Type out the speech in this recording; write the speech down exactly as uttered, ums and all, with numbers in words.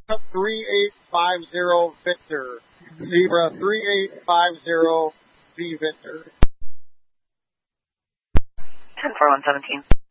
three eight five zero Victor. Zebra three eight five zero V Victor. ten four one seventeen.